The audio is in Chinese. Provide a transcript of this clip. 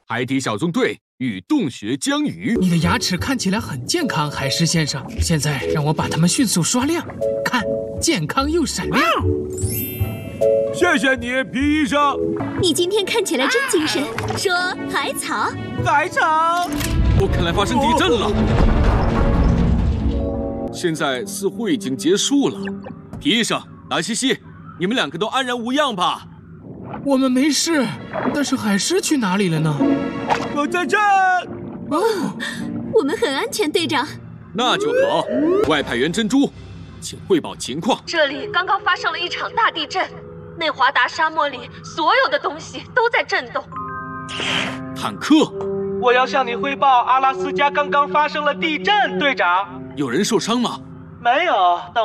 海底小纵队与洞穴江鱼。 你的牙齿看起来很健康，海狮先生。现在让我把它们迅速刷亮，看，健康又闪亮。 谢谢你，皮医生。 你今天看起来真精神。说海草， 海草。 看来发生地震了。现在似乎已经结束了。皮医生、达西西，你们两个都安然无恙吧？ 我们没事，但是海狮去哪里了呢？ 我在这。 我们很安全，队长。 那就好。外派员珍珠，请汇报情况。 这里刚刚发生了一场大地震，内华达沙漠里所有的东西都在震动。 坦克， 我要向你汇报，阿拉斯加刚刚发生了地震，队长。 有人受伤吗？ 没有，但